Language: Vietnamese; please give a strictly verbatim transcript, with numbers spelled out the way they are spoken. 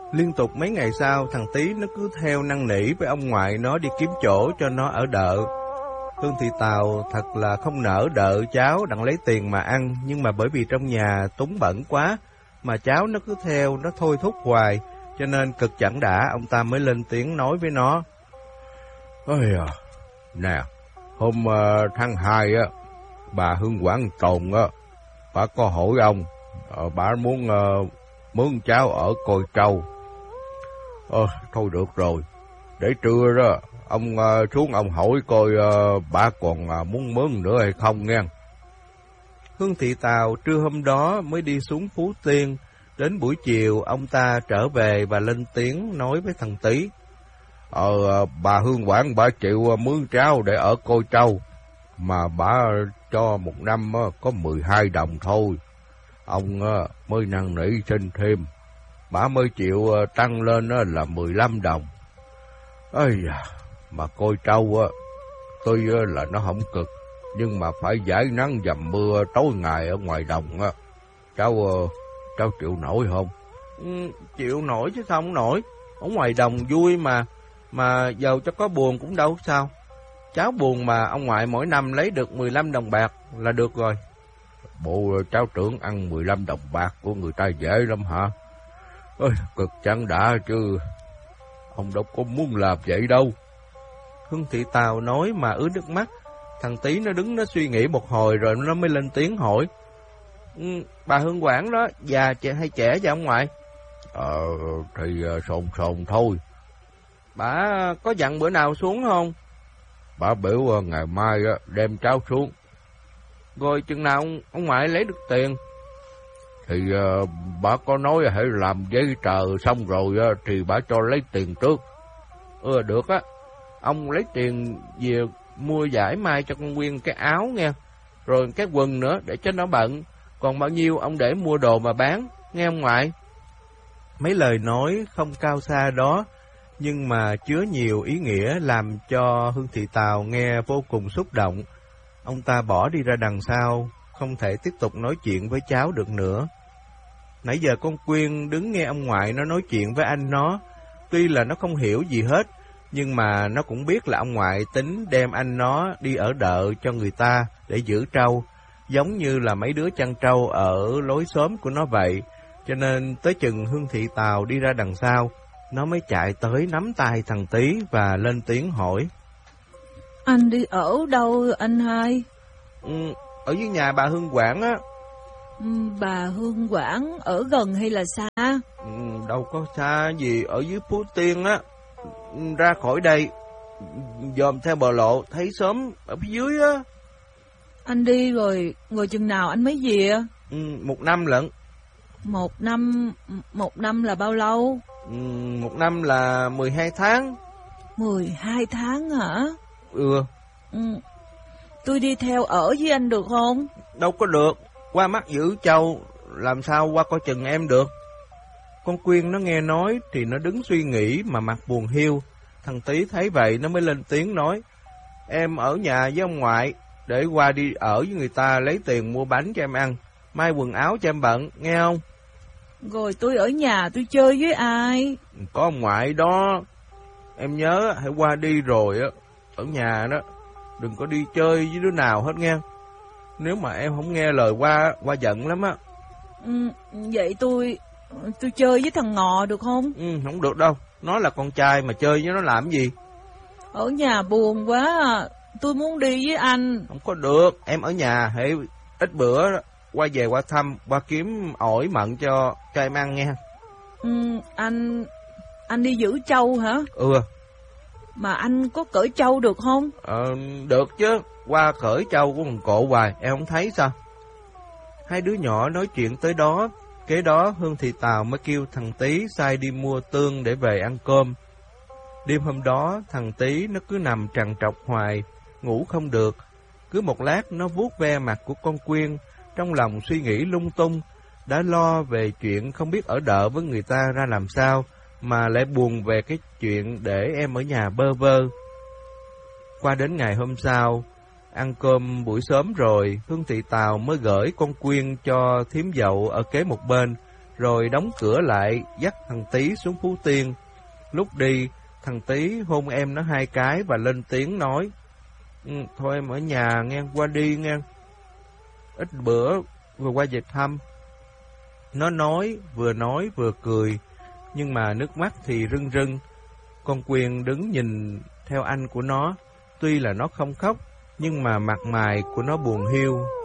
Liên tục mấy ngày sau, thằng Tí nó cứ theo năn nỉ với ông ngoại nó đi kiếm chỗ cho nó ở đợ. Hương Thị Tàu thật là không nỡ đợ cháu đặng lấy tiền mà ăn, nhưng mà bởi vì trong nhà túng bẩn quá, mà cháu nó cứ theo, nó thôi thúc hoài, cho nên cực chẳng đã, ông ta mới lên tiếng nói với nó. Ôi à, nè, hôm uh, tháng hai á, bà Hương Quảng Tồn á, bà có hỏi ông, uh, bà muốn uh, mướn cháu ở Côi Trâu. Ờ, thôi được rồi, để trưa đó, ông uh, xuống ông hỏi coi uh, bà còn uh, muốn mướn nữa hay không nghe. Hương Thị Tàu trưa hôm đó mới đi xuống Phú Tiên, đến buổi chiều ông ta trở về và lên tiếng nói với thằng Tí. Ờ, bà Hương Quảng bà chịu mướn cháu để ở Côi Trâu, mà bà cho một năm có mười hai đồng thôi. Ông mới năn nỉ xin thêm, bà mới chịu tăng lên là mười lăm đồng. Ây da, mà Côi Trâu tuy là nó không cực, nhưng mà phải giải nắng dầm mưa tối ngày ở ngoài đồng á. Cháu cháu chịu nổi không? Ừ, chịu nổi chứ không nổi. Ở ngoài đồng vui mà, mà giàu cho có buồn cũng đâu sao. Cháu buồn mà ông ngoại mỗi năm lấy được mười lăm đồng bạc là được rồi. Bộ cháu tưởng ăn mười lăm đồng bạc của người ta dễ lắm hả? Ôi, cực chẳng đã chứ. Ông đâu có muốn làm vậy đâu. Hương Thị Tàu nói mà ướt nước mắt. Thằng Tí nó đứng nó suy nghĩ một hồi rồi nó mới lên tiếng hỏi. Ừ, bà Hương Quảng đó, già trẻ hay trẻ vậy ông ngoại? Ờ, thì sồn sồn thôi. Bà có dặn bữa nào xuống không? Bà biểu ngày mai đem cháu xuống. Rồi chừng nào ông, ông ngoại lấy được tiền? Thì uh, bà có nói hãy làm giấy tờ xong rồi uh, thì bà cho lấy tiền trước. Ừ được á. Ông lấy tiền về mua giải mai cho con Quyên cái áo nghe. Rồi cái quần nữa để cho nó bận. Còn bao nhiêu ông để mua đồ mà bán, nghe ông ngoại. Mấy lời nói không cao xa đó, nhưng mà chứa nhiều ý nghĩa làm cho Hương Thị Tàu nghe vô cùng xúc động. Ông ta bỏ đi ra đằng sau, không thể tiếp tục nói chuyện với cháu được nữa. Nãy giờ con Quyên đứng nghe ông ngoại nó nói chuyện với anh nó. Tuy là nó không hiểu gì hết, nhưng mà nó cũng biết là ông ngoại tính đem anh nó đi ở đợ cho người ta để giữ trâu, giống như là mấy đứa chăn trâu ở lối xóm của nó vậy. Cho nên tới chừng Hương Thị Tàu đi ra đằng sau, nó mới chạy tới nắm tay thằng Tí và lên tiếng hỏi. Anh đi ở đâu anh hai? Ừ, ở dưới nhà bà Hương Quảng á. Ừ, bà Hương Quảng ở gần hay là xa? Ừ, đâu có xa gì, ở dưới Phú Tiên á. Ra khỏi đây, dòm theo bờ lộ, thấy xóm ở phía dưới á. Anh đi rồi, rồi chừng nào anh mới về? Ừ, một năm lận. Một năm, một năm là bao lâu? Ừ, một năm là mười hai tháng. Mười hai tháng hả? Ừ. Ừ. Tôi đi theo ở với anh được không? Đâu có được, qua mắt giữ châu, làm sao qua coi chừng em được. Con Quyên nó nghe nói thì nó đứng suy nghĩ mà mặt buồn hiu. Thằng Tí thấy vậy nó mới lên tiếng nói. Em ở nhà với ông ngoại, để qua đi ở với người ta lấy tiền mua bánh cho em ăn, may quần áo cho em bận, nghe không? Rồi tôi ở nhà tôi chơi với ai? Có ông ngoại đó. Em nhớ hãy qua đi rồi á, ở nhà đó, đừng có đi chơi với đứa nào hết nghe. Nếu mà em không nghe lời qua, qua giận lắm á. Ừ, vậy tôi tôi chơi với thằng Ngọ được không? Ừ, không được đâu. Nó là con trai mà chơi với nó làm gì? Ở nhà buồn quá à. Tôi muốn đi với anh. Không có được. Em ở nhà hãy ít bữa qua về qua thăm, qua kiếm ổi mận cho cho em ăn nghe. Ừ, anh anh đi giữ trâu hả? Ừ. Mà anh có cởi trâu được không? Ờ, được chứ. Qua cởi trâu của thằng Cộ hoài, em không thấy sao? Hai đứa nhỏ nói chuyện tới đó. Kế đó Hương Thị Tàu mới kêu thằng Tí sai đi mua tương để về ăn cơm. Đêm hôm đó thằng Tí nó cứ nằm trằn trọc hoài, ngủ không được. Cứ một lát nó vuốt ve mặt của con Quyên, trong lòng suy nghĩ lung tung. Đã lo về chuyện không biết ở đợ với người ta ra làm sao, mà lại buồn về cái chuyện để em ở nhà bơ vơ. Qua đến ngày hôm sau, ăn cơm buổi sớm rồi, Hương Thị Tàu mới gửi con Quyên cho thím dậu ở kế một bên, rồi đóng cửa lại, dắt thằng Tí xuống Phú Tiên. Lúc đi, thằng Tí hôn em nó hai cái và lên tiếng nói, ừ, thôi em ở nhà nghe, qua đi nghe, ít bữa vừa qua về thăm. Nó nói, vừa nói vừa cười, nhưng mà nước mắt thì rưng rưng. Con Quyên đứng nhìn theo anh của nó, tuy là nó không khóc, nhưng mà mặt mày của nó buồn hiu.